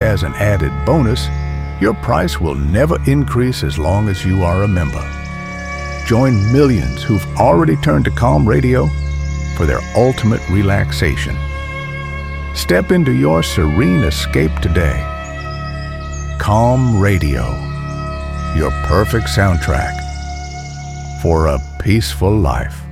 as an added bonus, your price will never increase as long as you are a member. Join millions who've already turned to Calm Radio for their ultimate relaxation. Step into your serene escape today. Calm Radio, your perfect soundtrack for a peaceful life.